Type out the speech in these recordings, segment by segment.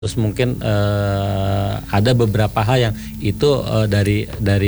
Terus mungkin ada beberapa hal yang itu dari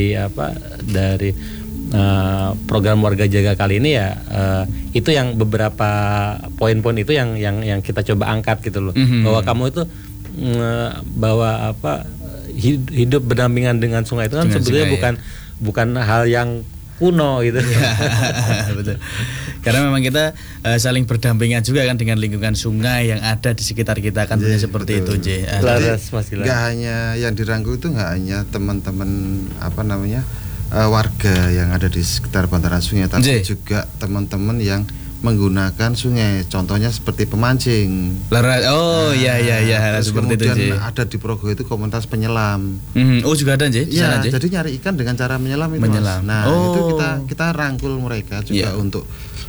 program Warga Jaga kali ini ya, itu yang beberapa poin-poin itu yang kita coba angkat gitu loh. Bahwa kamu itu bahwa hidup berdampingan dengan sungai itu kan sebenarnya bukan hal yang kuno gitu. Betul. Karena memang kita saling berdampingan juga kan dengan lingkungan sungai yang ada di sekitar kita kan, seperti betul. itu, Nggak hanya yang dirangkul itu nggak hanya teman-teman warga yang ada di sekitar bantaran sungai, tapi juga teman-teman yang menggunakan sungai, contohnya seperti pemancing. Seperti itu. Kemudian ada di Progo itu komunitas penyelam. Oh juga ada ya, jadi nyari ikan dengan cara menyelam itu. Nah itu kita rangkul mereka juga untuk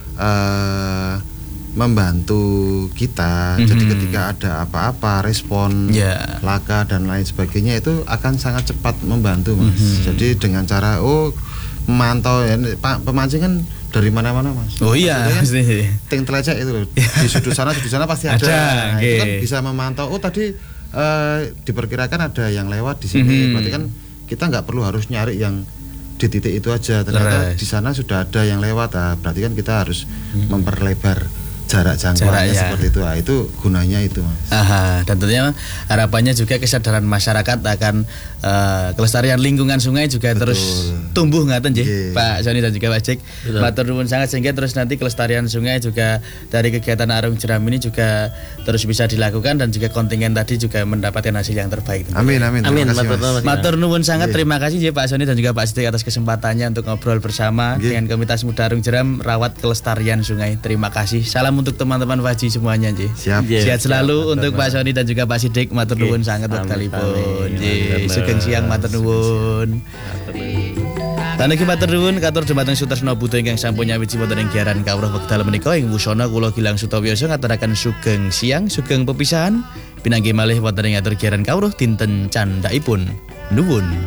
membantu kita. Jadi ketika ada apa-apa, respon laka dan lain sebagainya itu akan sangat cepat membantu, Mas. Jadi dengan cara memantau ya, pemancing kan dari mana-mana, Mas. Oh iya, pasti. Ting telecek itu loh. Di sudut sana pasti ada. Nah, itu kan bisa memantau. Oh tadi diperkirakan ada yang lewat di sini. Berarti kan kita nggak perlu harus nyari yang di titik itu aja. Ternyata di sana sudah ada yang lewat. Nah, berarti kan kita harus memperlebar jarak jangkauannya seperti itu. Nah, itu gunanya itu, Mas. Dan tentunya harapannya juga kesadaran masyarakat akan kelestarian lingkungan sungai juga terus tumbuh ngaten nggih, Pak Sony dan juga Pak Jack. Matur nuwun sangat, sehingga terus nanti kelestarian sungai juga dari kegiatan Arung Jeram ini juga terus bisa dilakukan dan juga kontingen tadi juga mendapatkan hasil yang terbaik. Amin. Matur nuwun sangat, terima kasih ya Pak Sony dan juga Pak Jack atas kesempatannya untuk ngobrol bersama dengan Komunitas Muda Arung Jeram rawat kelestarian sungai. Terima kasih. Salam untuk teman-teman Faji semuanya, Nji. Sehat selalu untuk Pak Sony dan juga Pak Sidik. Matur nuwun sangat wektalipun. Nji, sugeng siang matur nuwun. Taniki matur nuwun katur dumateng Sutresna Buddha ingkang sampun nyawiji wonten ing giaran kawruh wekdal menika ing wusana kula Gilang Sutawiyasa ngaturaken sugeng siang, sugeng pepisahan. Pinanggih malih wonten ing atur giaran kawruh dinten candhaipun. Nuwun.